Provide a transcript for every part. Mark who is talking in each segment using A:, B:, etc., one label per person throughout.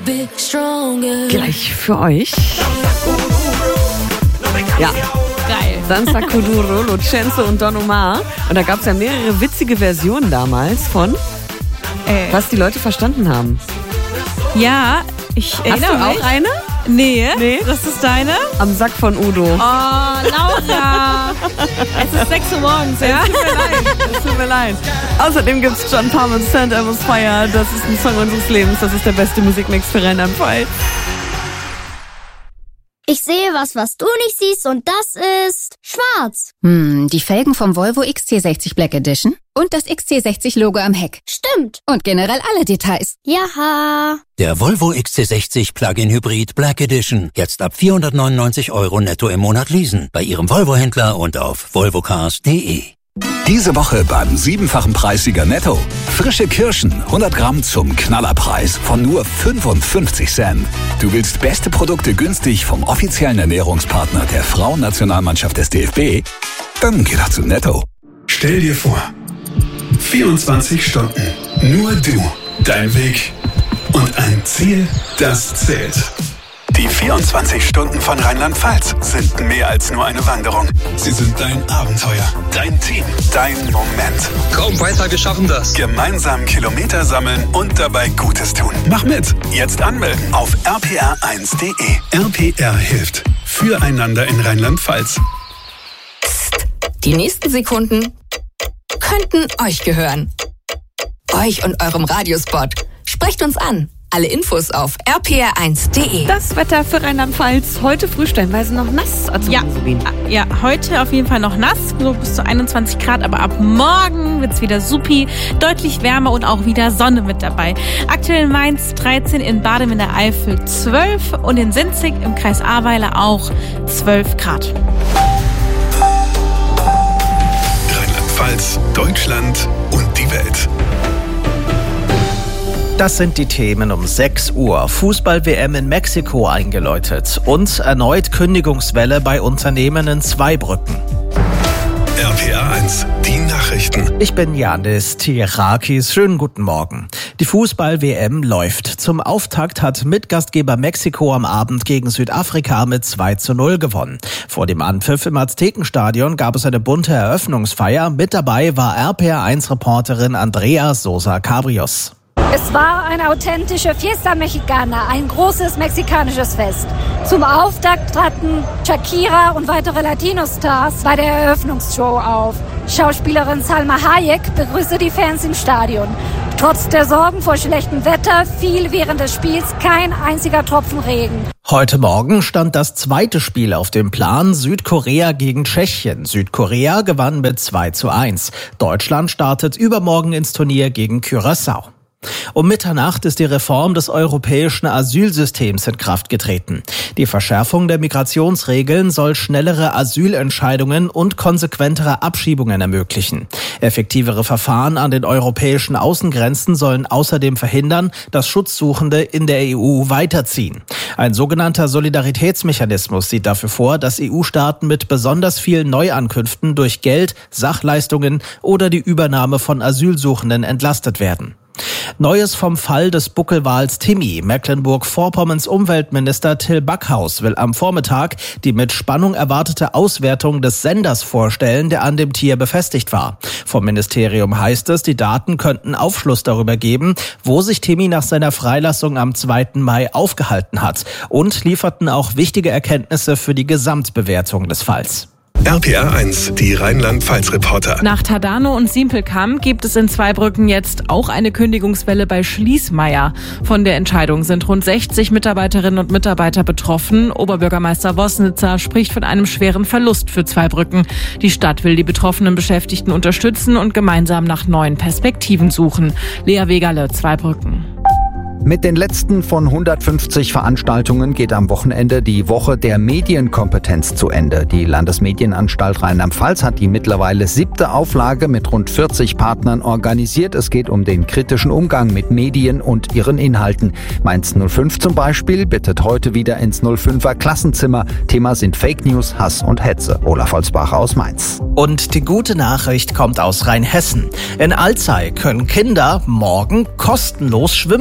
A: Gleich für euch. Ja.
B: Geil.
A: Danza Kuduro, Lucenzo und Don Omar. Und da gab es ja mehrere witzige Versionen damals von, was die Leute verstanden haben.
B: Ja, ich erinnere mich.
A: Hast du auch eine?
B: Nee, das ist deine?
A: Am Sack von Udo.
B: Oh, Laura. Es ist 6 Uhr morgens, ja?
A: Es tut mir leid. Außerdem gibt es John Palmer, Stand Elmo's Fire. Das ist ein Song unseres Lebens. Das ist der beste Musikmix für Rheinland-Pfalz.
C: Ich sehe was du nicht siehst und das ist schwarz.
D: Die Felgen vom Volvo XC60 Black Edition und das XC60-Logo am Heck.
C: Stimmt.
D: Und generell alle Details.
C: Jaha.
E: Der Volvo XC60 Plug-in Hybrid Black Edition. Jetzt ab 499 € netto im Monat leasen. Bei Ihrem Volvo-Händler und auf volvocars.de.
F: Diese Woche beim 7-fachen Preissieger Netto. Frische Kirschen, 100 Gramm zum Knallerpreis von nur 55 Cent. Du willst beste Produkte günstig vom offiziellen Ernährungspartner der Frauennationalmannschaft des DFB? Dann geh doch zu Netto.
G: Stell dir vor, 24 Stunden, nur du, dein Weg und ein Ziel, das zählt.
F: Die 24 Stunden von Rheinland-Pfalz sind mehr als nur eine Wanderung.
G: Sie sind dein Abenteuer,
F: Dein Team, dein Moment.
H: Komm weiter, wir schaffen das.
F: Gemeinsam Kilometer sammeln und dabei Gutes tun. Mach mit. Jetzt anmelden auf rpr1.de.
G: RPR hilft. Füreinander in Rheinland-Pfalz.
D: Psst. Die nächsten Sekunden könnten euch gehören. Euch und eurem Radiospot. Sprecht uns an. Alle Infos auf rpr1.de.
A: Das Wetter für Rheinland-Pfalz. Heute früh stellenweise noch nass.
B: Ja, heute auf jeden Fall noch nass, so bis zu 21 Grad, aber ab morgen wird's wieder supi, deutlich wärmer und auch wieder Sonne mit dabei. Aktuell in Mainz 13, in Badem in der Eifel 12 und in Sinzig im Kreis Ahrweiler auch 12 Grad.
G: Rheinland-Pfalz, Deutschland und die Welt.
I: Das sind die Themen um 6 Uhr. Fußball-WM in Mexiko eingeläutet und erneut Kündigungswelle bei Unternehmen in Zweibrücken.
G: RPR1, die Nachrichten.
I: Ich bin Janis Tirakis. Schönen guten Morgen. Die Fußball-WM läuft. Zum Auftakt hat Mitgastgeber Mexiko am Abend gegen Südafrika mit 2:0 gewonnen. Vor dem Anpfiff im Aztekenstadion gab es eine bunte Eröffnungsfeier. Mit dabei war RPR1-Reporterin Andrea Sosa Cabrios.
J: Es war eine authentische Fiesta Mexicana, ein großes mexikanisches Fest. Zum Auftakt traten Shakira und weitere Latino-Stars bei der Eröffnungsshow auf. Schauspielerin Salma Hayek begrüßte die Fans im Stadion. Trotz der Sorgen vor schlechtem Wetter fiel während des Spiels kein einziger Tropfen Regen.
I: Heute Morgen stand das zweite Spiel auf dem Plan, Südkorea gegen Tschechien. Südkorea gewann mit 2:1. Deutschland startet übermorgen ins Turnier gegen Curaçao. Um Mitternacht ist die Reform des europäischen Asylsystems in Kraft getreten. Die Verschärfung der Migrationsregeln soll schnellere Asylentscheidungen und konsequentere Abschiebungen ermöglichen. Effektivere Verfahren an den europäischen Außengrenzen sollen außerdem verhindern, dass Schutzsuchende in der EU weiterziehen. Ein sogenannter Solidaritätsmechanismus sieht dafür vor, dass EU-Staaten mit besonders vielen Neuankünften durch Geld, Sachleistungen oder die Übernahme von Asylsuchenden entlastet werden. Neues vom Fall des Buckelwals Timmy. Mecklenburg-Vorpommerns Umweltminister Till Backhaus will am Vormittag die mit Spannung erwartete Auswertung des Senders vorstellen, der an dem Tier befestigt war. Vom Ministerium heißt es, die Daten könnten Aufschluss darüber geben, wo sich Timmy nach seiner Freilassung am 2. Mai aufgehalten hat und lieferten auch wichtige Erkenntnisse für die Gesamtbewertung des Falls.
G: RPR1, die Rheinland-Pfalz-Reporter.
B: Nach Tadano und Simpelkamp gibt es in Zweibrücken jetzt auch eine Kündigungswelle bei Schließmeier. Von der Entscheidung sind rund 60 Mitarbeiterinnen und Mitarbeiter betroffen. Oberbürgermeister Wossnitzer spricht von einem schweren Verlust für Zweibrücken. Die Stadt will die betroffenen Beschäftigten unterstützen und gemeinsam nach neuen Perspektiven suchen. Lea Wegerle, Zweibrücken.
K: Mit den letzten von 150 Veranstaltungen geht am Wochenende die Woche der Medienkompetenz zu Ende. Die Landesmedienanstalt Rheinland-Pfalz hat die mittlerweile 7. Auflage mit rund 40 Partnern organisiert. Es geht um den kritischen Umgang mit Medien und ihren Inhalten. Mainz 05 zum Beispiel bittet heute wieder ins 05er Klassenzimmer. Thema sind Fake News, Hass und Hetze. Olaf Holzbacher aus Mainz.
I: Und die gute Nachricht kommt aus Rheinhessen. In Alzey können Kinder morgen kostenlos schwimmen gehen.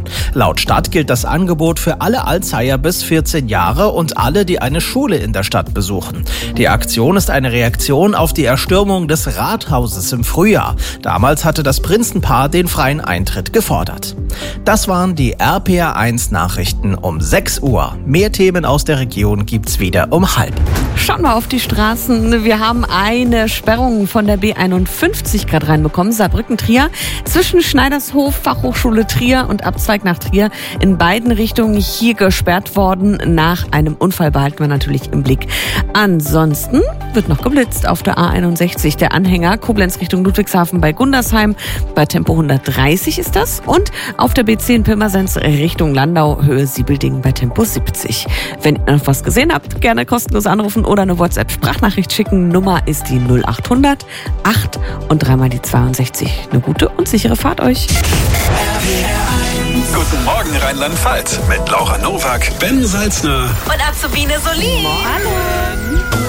I: Laut Stadt gilt das Angebot für alle Alzheimer bis 14 Jahre und alle, die eine Schule in der Stadt besuchen. Die Aktion ist eine Reaktion auf die Erstürmung des Rathauses im Frühjahr. Damals hatte das Prinzenpaar den freien Eintritt gefordert. Das waren die RPR1 Nachrichten um 6 Uhr. Mehr Themen aus der Region gibt's wieder um 12:30.
A: Schauen wir auf die Straßen. Wir haben eine Sperrung von der B51 gerade reinbekommen. Saarbrücken-Trier zwischen Schneidershof, Fachhochschule Trier und Abzweig nach Trier. In beiden Richtungen hier gesperrt worden. Nach einem Unfall behalten wir natürlich im Blick. Ansonsten wird noch geblitzt auf der A61. Der Anhänger Koblenz Richtung Ludwigshafen bei Gundersheim. Bei Tempo 130 ist das. Und auf der B10 Pirmasens Richtung Landau, Höhe Siebeldingen bei Tempo 70. Wenn ihr noch was gesehen habt, gerne kostenlos anrufen oder eine WhatsApp-Sprachnachricht schicken. Nummer ist die 0800 8 und 3 die 62. Eine gute und sichere Fahrt euch.
G: Guten Morgen Rheinland-Pfalz mit Laura Nowak, Ben Salzner
A: und Azubine Solin. Hallo.